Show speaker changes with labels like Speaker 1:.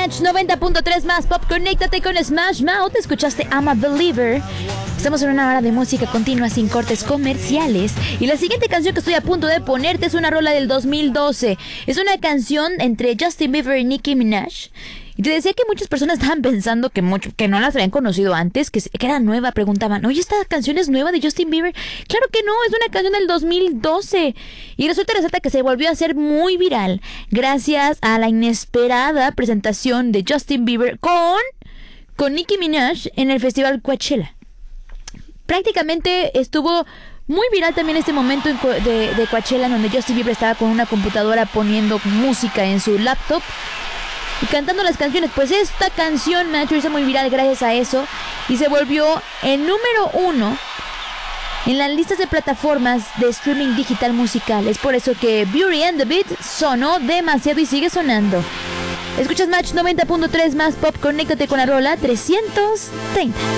Speaker 1: Match 90.3 más pop. Conéctate con Smash Mouth. Escuchaste I'm a Believer. Estamos en una hora de música continua sin cortes comerciales. Y la siguiente canción que estoy a punto de ponerte es una rola del 2012. Es una canción entre Justin Bieber y Nicki Minaj. Y te decía que muchas personas estaban pensando que no las habían conocido antes, que era nueva. Preguntaban, oye, ¿esta canción es nueva de Justin Bieber? Claro que no, es una canción del 2012. Y resulta que se volvió a hacer muy viral gracias a la inesperada presentación de Justin Bieber con Nicki Minaj en el festival Coachella. Prácticamente estuvo muy viral también este momento de Coachella, en donde Justin Bieber estaba con una computadora poniendo música en su laptop y cantando las canciones. Pues esta canción, Nacho, hizo muy viral gracias a eso y se volvió el número 1 en las listas de plataformas de streaming digital musical. Es por eso que Beauty and the Beat sonó demasiado y sigue sonando. Escuchas Match 90.3 más pop. Conéctate con la rola 330.